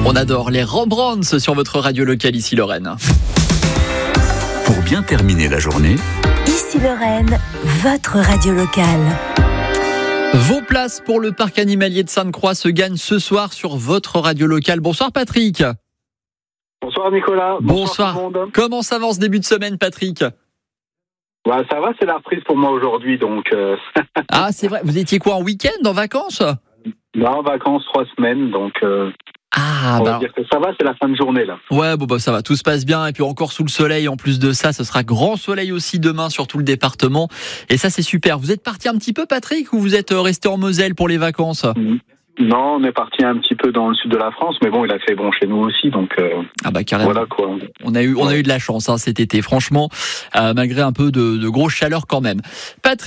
On adore les Rembrandts sur votre radio locale ici Lorraine. Pour bien terminer la journée, Ici Lorraine, votre radio locale. Vos places pour le parc animalier de Sainte-Croix se gagnent ce soir sur votre radio locale. Bonsoir Patrick. Bonsoir Nicolas. Bonsoir. Tout le monde. Comment s'avance début de semaine Patrick? Ouais, ça va, c'est la reprise pour moi aujourd'hui, donc. Ah c'est vrai, vous étiez quoi en week-end, en vacances? Là, en vacances 3 semaines, donc. On va dire que ça va, c'est la fin de journée là. Ouais, bon ça va, tout se passe bien et puis encore sous le soleil. En plus de ça, ce sera grand soleil aussi demain sur tout le département et ça c'est super. Vous êtes parti un petit peu Patrick ou vous êtes resté en Moselle pour les vacances? Non, on est parti un petit peu dans le sud de la France, mais bon, il a fait bon chez nous aussi, donc. Ah bah carrément. Voilà quoi. On a eu de la chance cet été, franchement, malgré un peu de grosse chaleur quand même. Patrick.